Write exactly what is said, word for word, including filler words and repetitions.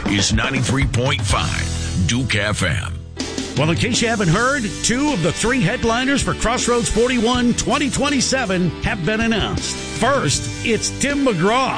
is ninety-three point five Duke F M. Well, in case you haven't heard, two of the three headliners for Crossroads forty-one twenty twenty-seven have been announced. First, it's Tim McGraw.